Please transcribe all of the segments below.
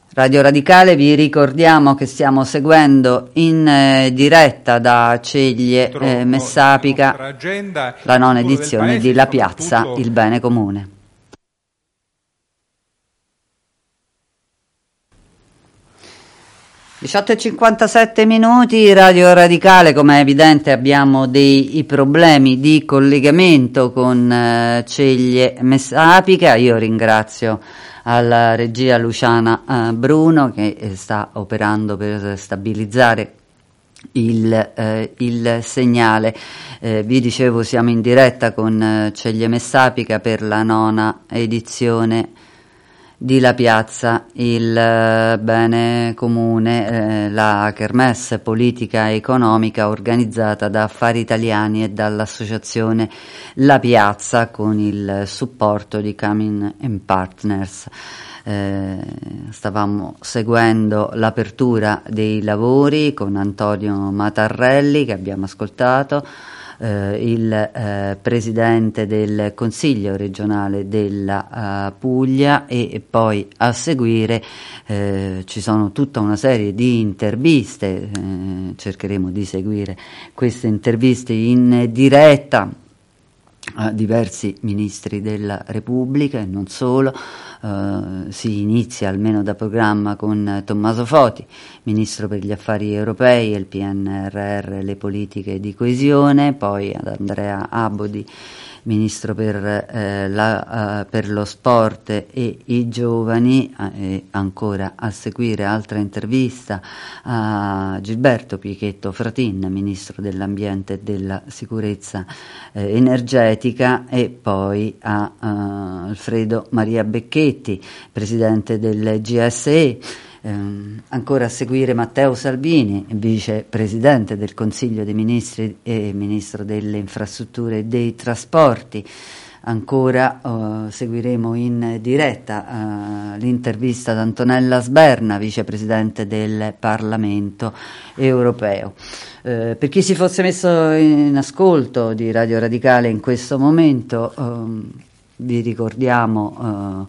Radio Radicale, vi ricordiamo che stiamo seguendo in diretta da Ceglie Messapica la nona edizione di La Piazza, il bene comune. – 18:57, Radio Radicale. Come è evidente abbiamo dei problemi di collegamento con Ceglie Messapica. Io ringrazio alla regia Luciana Bruno che sta operando per stabilizzare il segnale. Vi dicevo, siamo in diretta con Ceglie Messapica per la nona edizione di La Piazza, il bene comune, la kermesse politica e economica organizzata da Affari Italiani e dall'associazione La Piazza con il supporto di Camin & Partners. Stavamo seguendo l'apertura dei lavori con Antonio Matarrelli, che abbiamo ascoltato, il presidente del Consiglio regionale della Puglia, e poi a seguire ci sono tutta una serie di interviste, cercheremo di seguire queste interviste in diretta a diversi ministri della Repubblica e non solo. Si inizia almeno da programma con Tommaso Foti, ministro per gli affari europei e il PNRR, le politiche di coesione, poi ad Andrea Abodi, ministro per lo sport e i giovani, e ancora a seguire altra intervista a Gilberto Pichetto Fratin, ministro dell'ambiente e della sicurezza energetica, e poi a Alfredo Maria Becchetti, presidente del GSE. Ancora a seguire Matteo Salvini, vicepresidente del Consiglio dei Ministri e ministro delle infrastrutture e dei trasporti. Ancora seguiremo in diretta l'intervista ad Antonella Sberna, vicepresidente del Parlamento europeo. Per chi si fosse messo in ascolto di Radio Radicale in questo momento, vi ricordiamo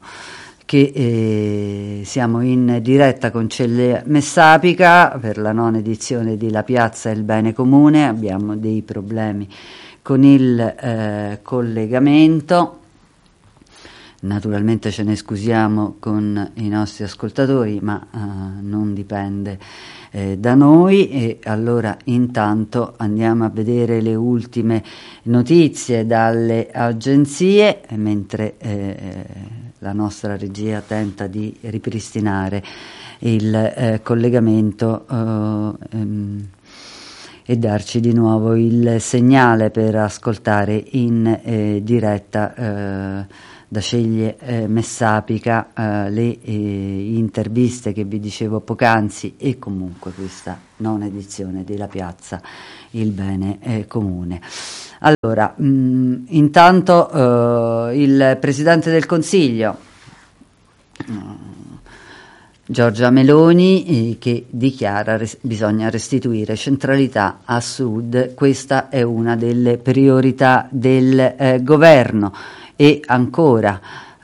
che siamo in diretta con Ceglie Messapica per la nona edizione di La Piazza e il bene comune. Abbiamo dei problemi con il collegamento, naturalmente ce ne scusiamo con i nostri ascoltatori, ma non dipende da noi. E allora intanto andiamo a vedere le ultime notizie dalle agenzie, mentre la nostra regia tenta di ripristinare il collegamento e darci di nuovo il segnale per ascoltare in diretta da Ceglie Messapica le interviste che vi dicevo poc'anzi, e comunque questa nona edizione della Piazza, il bene comune. Allora, intanto il Presidente del Consiglio, Giorgia Meloni, che dichiara bisogna restituire centralità a Sud, questa è una delle priorità del governo. E ancora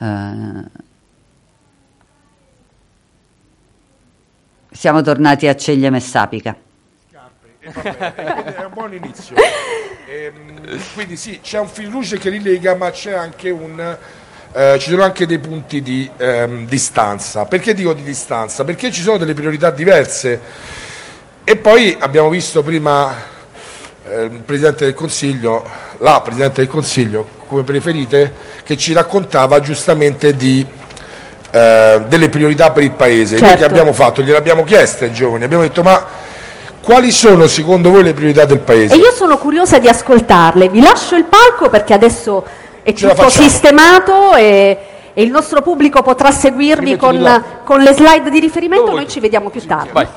siamo tornati a Ceglie Messapica. È un buon inizio. Quindi sì, c'è un fil rouge che li lega, ma c'è anche ci sono anche dei punti di distanza. Perché dico di distanza? Perché ci sono delle priorità diverse. E poi abbiamo visto prima il Presidente del Consiglio, la Presidente del Consiglio, come preferite, che ci raccontava giustamente delle priorità per il Paese. Certo. Noi che abbiamo fatto? Gliel'abbiamo chieste ai giovani, abbiamo detto: ma quali sono secondo voi le priorità del Paese? E io sono curiosa di ascoltarle. Vi lascio il palco perché adesso è tutto sistemato e il nostro pubblico potrà seguirvi con le slide di riferimento. Noi ci vediamo più tardi. Vai.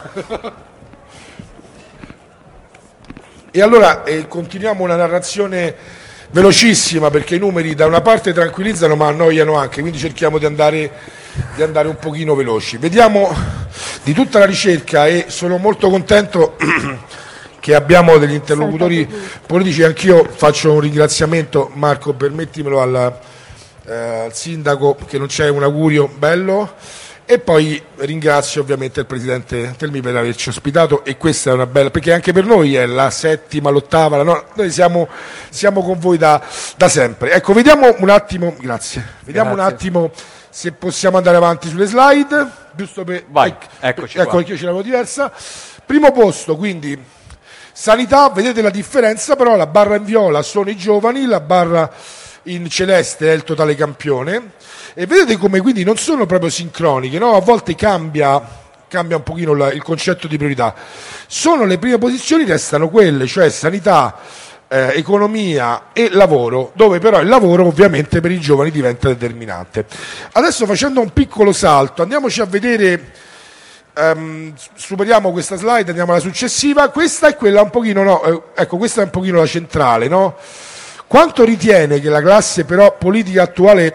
E allora continuiamo una narrazione velocissima, perché i numeri da una parte tranquillizzano ma annoiano anche, quindi cerchiamo di andare un pochino veloci. Vediamo di tutta la ricerca, e sono molto contento che abbiamo degli interlocutori politici. Anch'io faccio un ringraziamento, Marco, permettimelo, al sindaco, che non c'è un augurio bello, E poi ringrazio ovviamente il Presidente Telmi per averci ospitato, e questa è una bella, perché anche per noi è la settima, l'ottava, noi siamo con voi da sempre. Ecco, vediamo un attimo, grazie. Vediamo un attimo se possiamo andare avanti sulle slide, giusto per... Vai, eccoci ecco, perché io ce l'avevo diversa. Primo posto, quindi, sanità, vedete la differenza, però la barra in viola sono i giovani, la barra in celeste è il totale campione, e vedete come quindi non sono proprio sincroniche, no? A volte cambia un pochino il concetto di priorità. Sono le prime posizioni, restano quelle, cioè sanità, economia e lavoro, dove però il lavoro ovviamente per i giovani diventa determinante. Adesso, facendo un piccolo salto, andiamoci a vedere, superiamo questa slide, andiamo alla successiva. Questa è quella un pochino, no? Ecco, questa è un pochino la centrale, no? Quanto ritiene che la classe però politica attuale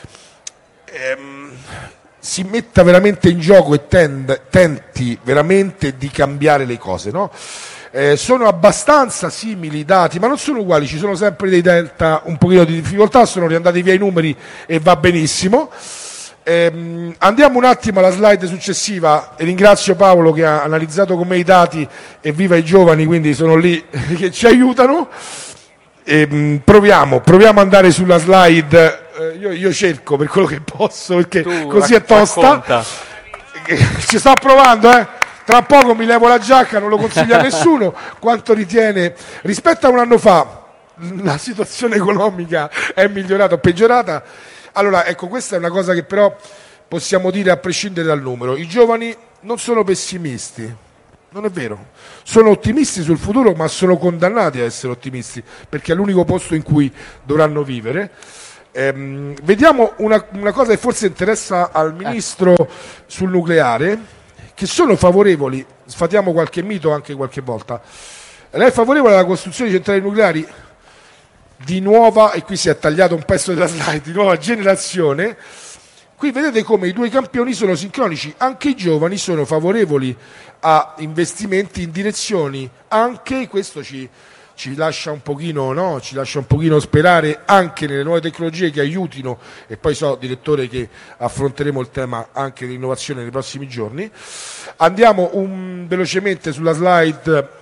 si metta veramente in gioco e tenti veramente di cambiare le cose, no? Sono abbastanza simili i dati, ma non sono uguali, ci sono sempre dei delta, un pochino di difficoltà, sono riandati via i numeri e va benissimo. Andiamo un attimo alla slide successiva, e ringrazio Paolo che ha analizzato con me i dati, e viva i giovani, quindi sono lì che ci aiutano. Proviamo ad andare sulla slide. Io cerco per quello che posso, perché così è tosta. Ci sto provando, tra poco mi levo la giacca, non lo consiglio a nessuno. Quanto ritiene rispetto a un anno fa la situazione economica è migliorata o peggiorata? Allora, ecco, questa è una cosa che però possiamo dire a prescindere dal numero. I giovani non sono pessimisti, non è vero, sono ottimisti sul futuro, ma sono condannati a essere ottimisti, perché è l'unico posto in cui dovranno vivere. Vediamo una cosa che forse interessa al Ministro sul nucleare, che sono favorevoli, sfatiamo qualche mito anche qualche volta. Lei è favorevole alla costruzione di centrali nucleari di nuova, e qui si è tagliato un pezzo della slide, di nuova generazione. Qui vedete come i due campioni sono sincronici, anche i giovani sono favorevoli a investimenti in direzioni, anche questo ci lascia un pochino, no? Ci lascia un pochino sperare anche nelle nuove tecnologie che aiutino, e poi so, direttore, che affronteremo il tema anche dell'innovazione nei prossimi giorni. Andiamo velocemente sulla slide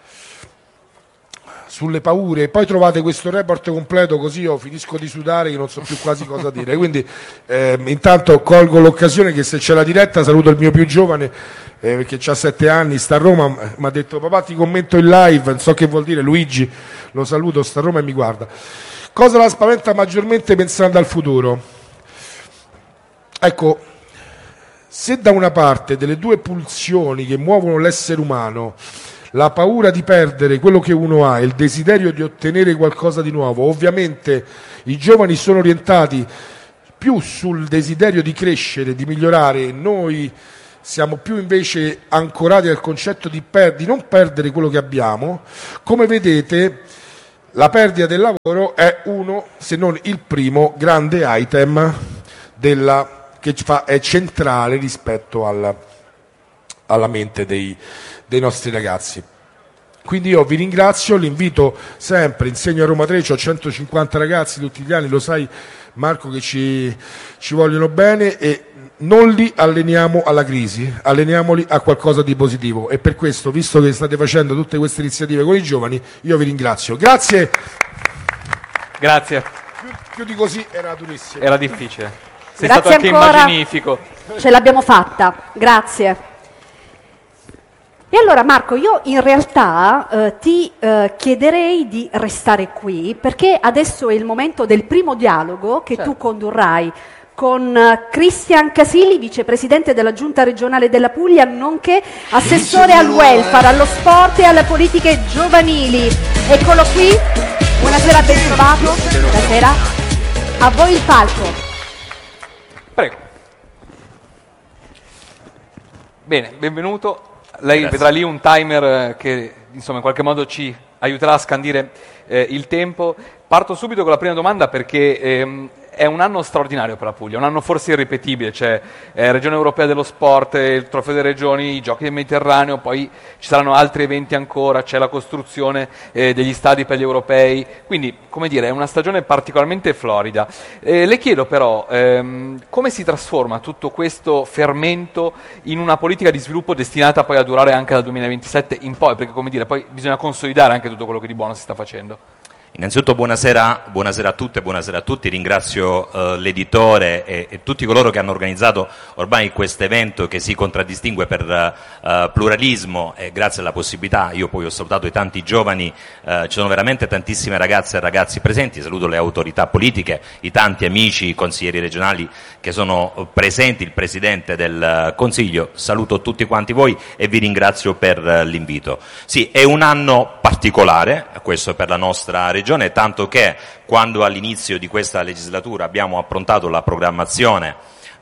sulle paure, poi trovate questo report completo, così io finisco di sudare che non so più quasi cosa dire. Quindi intanto colgo l'occasione che, se c'è la diretta, saluto il mio più giovane, perché ha 7 anni, sta a Roma, mi ha detto: papà, ti commento in live, non so che vuol dire, Luigi, lo saluto, sta a Roma e mi guarda. Cosa la spaventa maggiormente pensando al futuro? Ecco, se da una parte delle due pulsioni che muovono l'essere umano, la paura di perdere quello che uno ha e il desiderio di ottenere qualcosa di nuovo, ovviamente i giovani sono orientati più sul desiderio di crescere, di migliorare. Noi siamo più invece ancorati al concetto di non perdere quello che abbiamo. Come vedete, la perdita del lavoro è uno, se non il primo, grande item che è centrale rispetto alla mente dei nostri ragazzi. Quindi io vi ringrazio, l'invito sempre, insegno a Roma 3, ho 150 ragazzi tutti gli anni, lo sai Marco che ci vogliono bene, e non li alleniamo alla crisi, alleniamoli a qualcosa di positivo, e per questo, visto che state facendo tutte queste iniziative con i giovani, io vi ringrazio. Grazie. Più di così era durissimo. Era difficile. Sei Grazie stato anche ancora. immaginifico. Ce l'abbiamo fatta, grazie. E allora Marco, io in realtà ti chiederei di restare qui, perché adesso è il momento del primo dialogo che tu condurrai con Cristian Casilli, vicepresidente della Giunta regionale della Puglia, nonché assessore al welfare, allo sport e alle politiche giovanili. Eccolo qui, buonasera, ben trovato. Buonasera, a voi il palco. Prego. Bene, benvenuto. Lei vedrà lì un timer che insomma in qualche modo ci aiuterà a scandire il tempo. Parto subito con la prima domanda, perché è un anno straordinario per la Puglia, un anno forse irripetibile, c'è Regione Europea dello Sport, il Trofeo delle Regioni, i Giochi del Mediterraneo, poi ci saranno altri eventi ancora, c'è la costruzione degli stadi per gli europei, quindi come dire è una stagione particolarmente florida. Le chiedo però come si trasforma tutto questo fermento in una politica di sviluppo destinata poi a durare anche dal 2027 in poi, perché come dire poi bisogna consolidare anche tutto quello che di buono si sta facendo. Innanzitutto buonasera a tutte e buonasera a tutti, ringrazio l'editore e tutti coloro che hanno organizzato ormai questo evento che si contraddistingue per pluralismo e grazie alla possibilità, io poi ho salutato i tanti giovani, ci sono veramente tantissime ragazze e ragazzi presenti, saluto le autorità politiche, i tanti amici, i consiglieri regionali che sono presenti, il Presidente del Consiglio, saluto tutti quanti voi e vi ringrazio per l'invito. Sì, è un anno particolare, questo per la nostra regione, tanto che quando all'inizio di questa legislatura abbiamo approntato la programmazione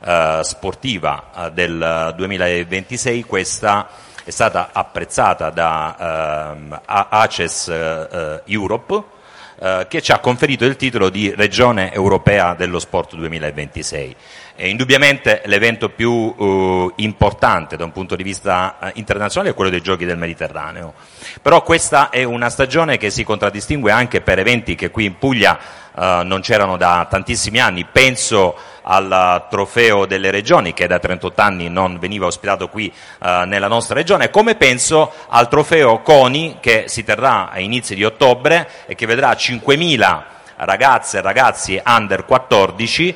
sportiva del 2026, questa è stata apprezzata da ACES Europe, che ci ha conferito il titolo di Regione Europea dello Sport 2026. È indubbiamente l'evento più importante da un punto di vista internazionale è quello dei Giochi del Mediterraneo, però questa è una stagione che si contraddistingue anche per eventi che qui in Puglia non c'erano da tantissimi anni. Penso al Trofeo delle Regioni che da 38 anni non veniva ospitato qui nella nostra regione, come penso al Trofeo CONI che si terrà a inizi di ottobre e che vedrà 5.000 ragazze e ragazzi under 14,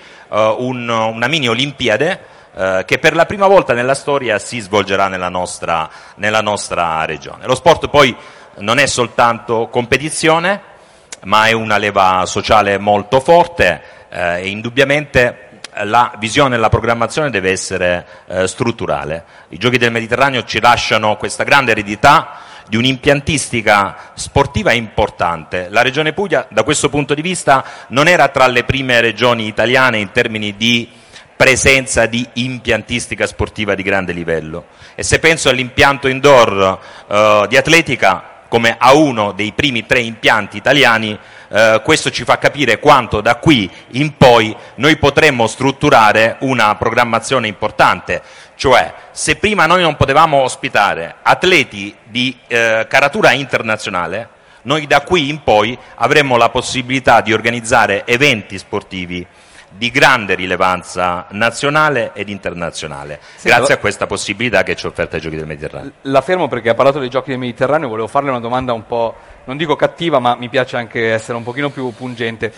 una mini Olimpiade che per la prima volta nella storia si svolgerà nella nostra regione. Lo sport poi non è soltanto competizione, ma è una leva sociale molto forte e indubbiamente la visione e la programmazione deve essere strutturale. I Giochi del Mediterraneo ci lasciano questa grande eredità di un'impiantistica sportiva importante. La Regione Puglia da questo punto di vista non era tra le prime regioni italiane in termini di presenza di impiantistica sportiva di grande livello, e se penso all'impianto indoor di atletica come a uno dei primi 3 impianti italiani, questo ci fa capire quanto da qui in poi noi potremmo strutturare una programmazione importante. Cioè, se prima noi non potevamo ospitare atleti di caratura internazionale, noi da qui in poi avremmo la possibilità di organizzare eventi sportivi di grande rilevanza nazionale ed internazionale, sì, grazie a questa possibilità che ci offerta i Giochi del Mediterraneo. La fermo perché ha parlato dei Giochi del Mediterraneo, volevo farle una domanda un po', non dico cattiva, ma mi piace anche essere un pochino più pungente.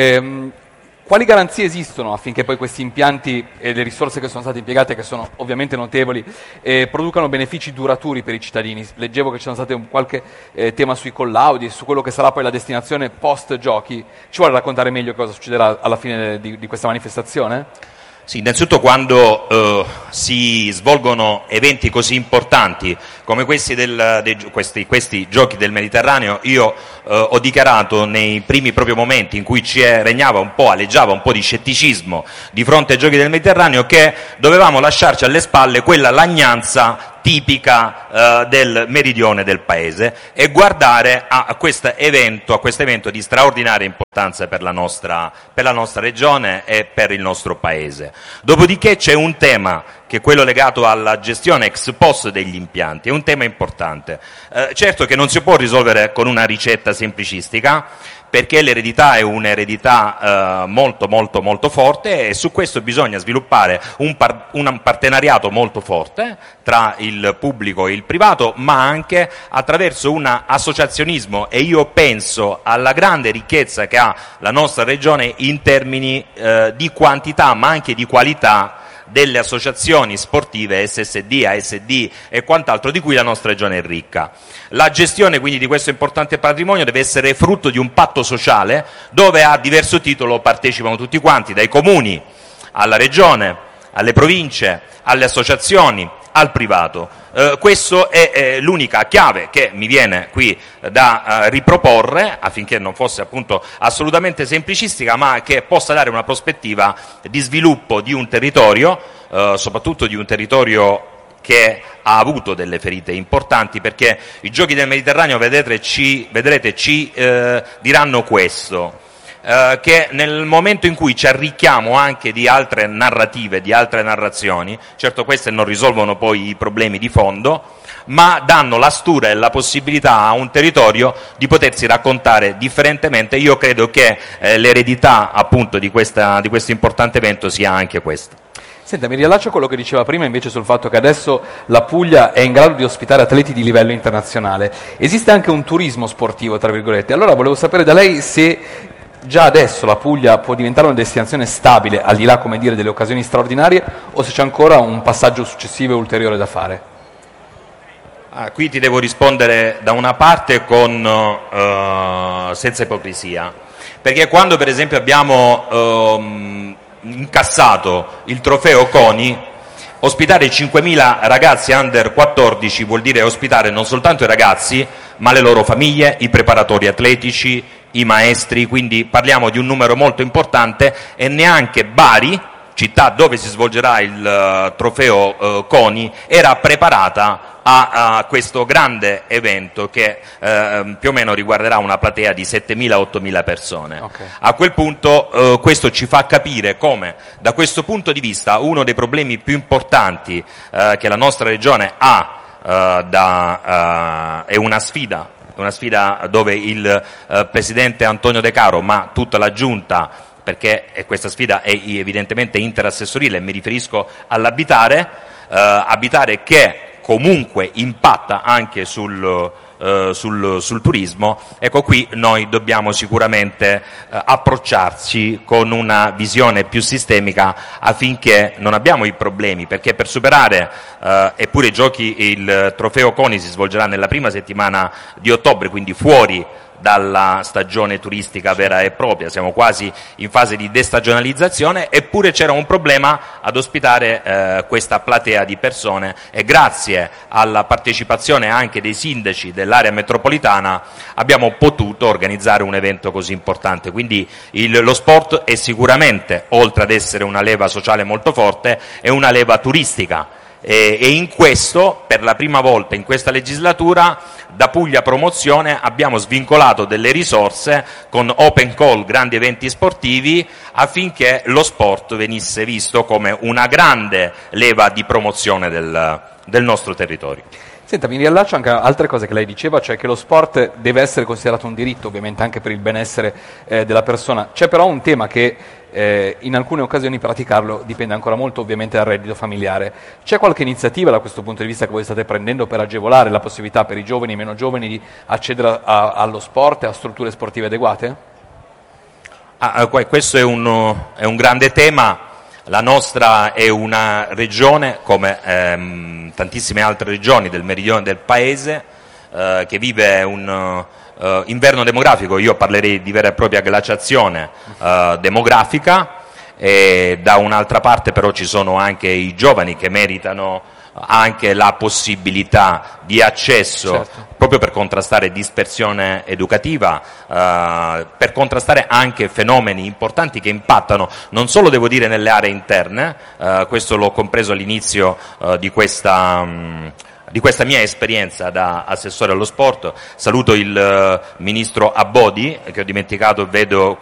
Quali garanzie esistono affinché poi questi impianti e le risorse che sono state impiegate, che sono ovviamente notevoli, producano benefici duraturi per i cittadini? Leggevo che ci sono state qualche tema sui collaudi, su quello che sarà poi la destinazione post-giochi. Ci vuole raccontare meglio cosa succederà alla fine di questa manifestazione? Sì, innanzitutto quando si svolgono eventi così importanti come questi Giochi del Mediterraneo, io ho dichiarato nei primi proprio momenti in cui aleggiava un po' di scetticismo di fronte ai Giochi del Mediterraneo che dovevamo lasciarci alle spalle quella lagnanza tipica del meridione del paese e guardare a questo evento di straordinaria importanza per la nostra regione e per il nostro paese. Dopodiché c'è un tema che è quello legato alla gestione ex post degli impianti, è un tema importante. Certo che non si può risolvere con una ricetta semplicistica, perché l'eredità è un'eredità molto molto molto forte e su questo bisogna sviluppare un partenariato molto forte tra il pubblico e il privato, ma anche attraverso un associazionismo, e io penso alla grande ricchezza che ha la nostra regione in termini di quantità ma anche di qualità delle associazioni sportive SSD, ASD e quant'altro di cui la nostra regione è ricca. La gestione quindi di questo importante patrimonio deve essere frutto di un patto sociale dove a diverso titolo partecipano tutti quanti, dai comuni alla regione, alle province, alle associazioni, al privato. Questa è l'unica chiave che mi viene qui da riproporre affinché non fosse appunto assolutamente semplicistica, ma che possa dare una prospettiva di sviluppo di un territorio, soprattutto di un territorio che ha avuto delle ferite importanti, perché i Giochi del Mediterraneo, vedrete, ci diranno questo. che nel momento in cui ci arricchiamo anche di altre narrative, di altre narrazioni, certo queste non risolvono poi i problemi di fondo, ma danno la stura e la possibilità a un territorio di potersi raccontare differentemente. Io credo che l'eredità appunto di questo importante evento sia anche questa. Senta, mi riallaccio a quello che diceva prima invece sul fatto che adesso la Puglia è in grado di ospitare atleti di livello internazionale. Esiste anche un turismo sportivo, tra virgolette. Allora volevo sapere da lei se già adesso la Puglia può diventare una destinazione stabile, al di là, come dire, delle occasioni straordinarie, o se c'è ancora un passaggio successivo e ulteriore da fare. Qui ti devo rispondere da una parte senza ipocrisia, perché quando per esempio abbiamo incassato il trofeo CONI, ospitare 5.000 ragazzi under 14 vuol dire ospitare non soltanto i ragazzi, ma le loro famiglie, i preparatori atletici, i maestri, quindi parliamo di un numero molto importante, e neanche Bari, città dove si svolgerà il trofeo CONI, era preparata a questo grande evento che più o meno riguarderà una platea di 7.000-8.000 persone. Okay. A quel punto questo ci fa capire come, da questo punto di vista, uno dei problemi più importanti che la nostra regione ha è una sfida dove il Presidente Antonio De Caro, ma tutta la Giunta, perché questa sfida è evidentemente interassessorile, mi riferisco all'abitare che comunque impatta anche sul turismo. Ecco, qui noi dobbiamo sicuramente approcciarci con una visione più sistemica affinché non abbiamo i problemi, perché per superare eppure il trofeo CONI si svolgerà nella prima settimana di ottobre, quindi fuori dalla stagione turistica vera e propria, siamo quasi in fase di destagionalizzazione, eppure c'era un problema ad ospitare questa platea di persone, e grazie alla partecipazione anche dei sindaci dell'area metropolitana abbiamo potuto organizzare un evento così importante. Quindi lo sport è sicuramente, oltre ad essere una leva sociale molto forte, è una leva turistica. E in questo, per la prima volta in questa legislatura, da Puglia Promozione abbiamo svincolato delle risorse con open call, grandi eventi sportivi, affinché lo sport venisse visto come una grande leva di promozione del nostro territorio. Senta, mi riallaccio anche a altre cose che lei diceva, cioè che lo sport deve essere considerato un diritto, ovviamente anche per il benessere della persona. C'è però un tema che in alcune occasioni praticarlo dipende ancora molto ovviamente dal reddito familiare. C'è qualche iniziativa da questo punto di vista che voi state prendendo per agevolare la possibilità per i giovani e meno giovani di accedere allo sport e a strutture sportive adeguate? Questo è un grande tema. La nostra è una regione, come tantissime altre regioni del meridione del Paese, che vive un inverno demografico. Io parlerei di vera e propria glaciazione demografica, e da un'altra parte però ci sono anche i giovani che meritano anche la possibilità di accesso, certo, proprio per contrastare dispersione educativa, per contrastare anche fenomeni importanti che impattano non solo, devo dire, nelle aree interne, questo l'ho compreso all'inizio di questa mia esperienza da assessore allo sport. Saluto il ministro Abbodi, che ho dimenticato, vedo